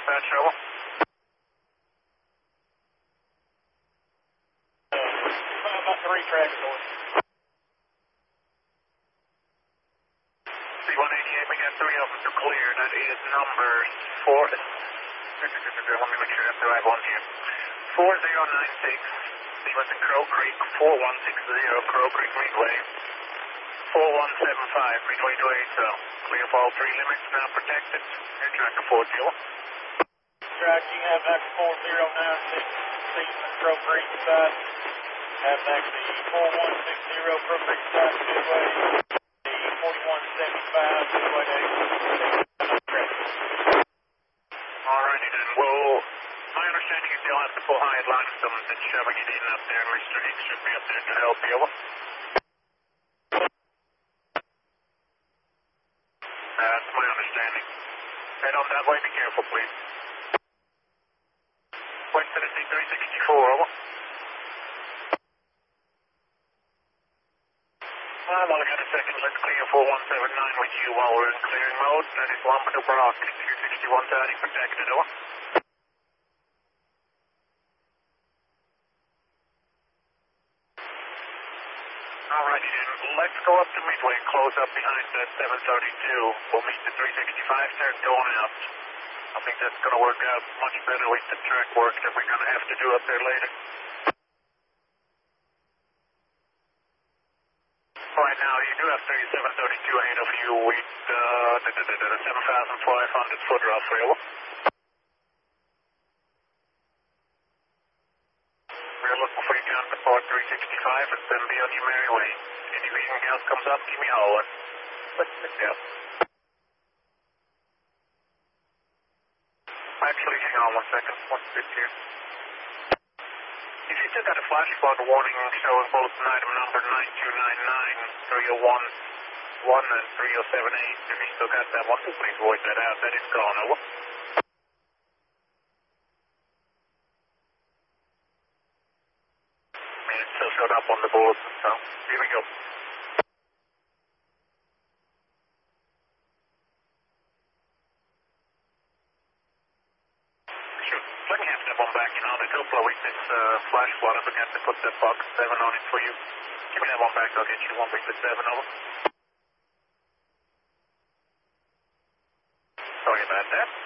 dispatch, over. I'm about to retrack it over. C-188, we got 3 of them to clear. That is number 4. Let me make sure that's the right one here. 4096, Stevenson Crow Creek, 4160 Crow Creek Midway, 4175 Midway to 8, so clear for all 3 limits, now protected. Air tracker 40. Tracking, have back to 4096, Stevenson Crow Creek side. Have back to 4160 Crow Creek side, Midway, 4175 Midway to 8. Alrighty then, well, my understanding is you'll have to pull high line some that's shoving it in up there, and Mr. Hicks should be up there to help you. That's my understanding. Head on that way, be careful, please. West Tennessee 364, over. I'm only got a second. Let's clear 4179 with you while we're in clearing mode. That is Lambda Super Arctic 26130 protected, over. Alrighty then, let's go up to Midway, close up behind that 732. We'll meet the 365, start going out. I think that's going to work out much better with the track work that we're going to have to do up there later. Right now, you do have 3732 ahead of you with the 7,500 foot rough rail. We're looking for your counterpart 365 and then be on your merry way. Anything else comes up, give me a holler. Let's pick it up. Actually, hang on 1 second. What's this here? If you still got a flash flood warning showing both item number 9299, 301, 1 and 3078, if you still got that one, please void that out. That is gone, over. It still showed up on the board, so here we go. Sure, let me have that one back, you know, the GoPro with this flash flood, I forgot to put that box 7 on it for you. Give me that one back, I'll get you one with the 7, over. Sorry about that.